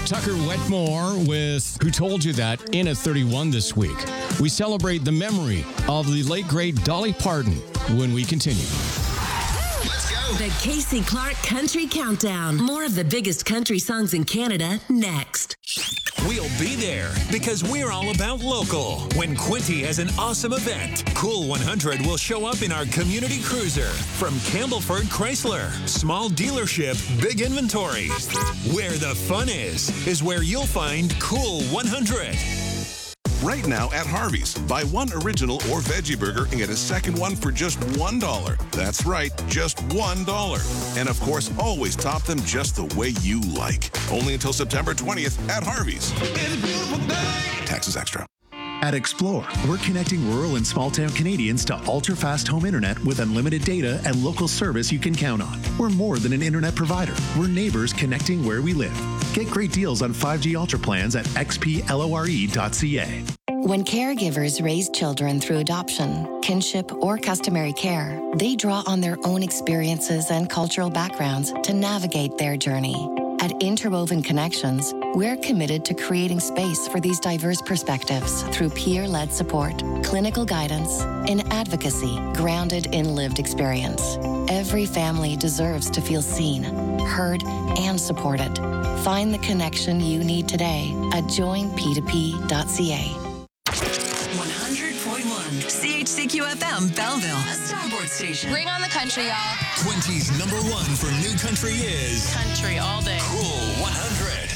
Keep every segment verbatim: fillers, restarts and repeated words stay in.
Tucker Wetmore with Who Told You That in at thirty-one this week. We celebrate the memory of the late, great Dolly Parton when we continue. Let's go. The Casey Clark Country Countdown. More of the biggest country songs in Canada next. We'll be there because we're all about local. When Quinty has an awesome event, Cool one hundred will show up in our community cruiser from Campbellford Chrysler. Small dealership, big inventory. Where the fun is, is where you'll find Cool one hundred. Right now at Harvey's, buy one original or veggie burger and get a second one for just one dollar. That's right, just one dollar. And of course, always top them just the way you like. Only until September twentieth at Harvey's. It's a beautiful day. Taxes extra. At Explore, we're connecting rural and small-town Canadians to ultra-fast home internet with unlimited data and local service you can count on. We're more than an internet provider. We're neighbors connecting where we live. Get great deals on five G Ultra plans at x p lore dot c a. When caregivers raise children through adoption, kinship, or customary care, they draw on their own experiences and cultural backgrounds to navigate their journey. At Interwoven Connections, we're committed to creating space for these diverse perspectives through peer-led support, clinical guidance, and advocacy grounded in lived experience. Every family deserves to feel seen, heard, and supported. Find the connection you need today at join p two p dot c a. one hundred point one C H C Q F M, Belleville, a starboard station. Bring on the country, y'all. Quinty's number one for new country is Country all day. Cool one hundred.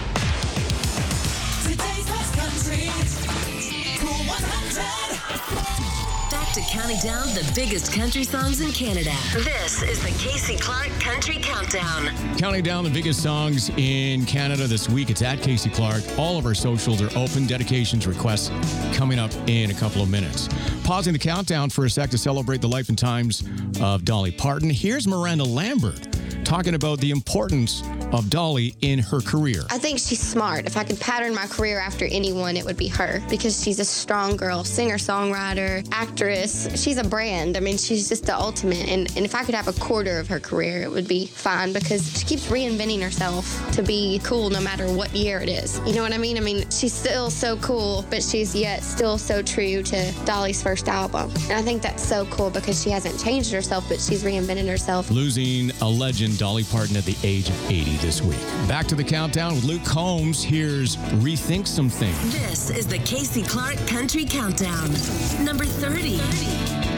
Today's best country. Cool one hundred. Back to counting down the biggest country songs in Canada. This is the Casey Clark Country Countdown. Counting down the biggest songs in Canada this week. It's at Casey Clark. All of our socials are open. Dedications, requests coming up in a couple of minutes. Pausing the countdown for a sec to celebrate the life and times of Dolly Parton. Here's Miranda Lambert talking about the importance of Dolly in her career. I think she's smart. If I could pattern my career after anyone, it would be her, because she's a strong girl, singer, songwriter, actress. She's a brand. I mean, she's just the ultimate. And, and if I could have a quarter of her career, it would be fine, because she keeps reinventing herself to be cool no matter what year it is. You know what I mean? I mean, she's still so cool, but she's yet still so true to Dolly's first album. And I think that's so cool, because she hasn't changed herself, but she's reinvented herself. Losing a legend, Dolly Parton, at the age of eighty this week. Back to the countdown with Luke Combs. Here's Rethink Some Things. This is the Casey Clark Country Countdown. Number thirty.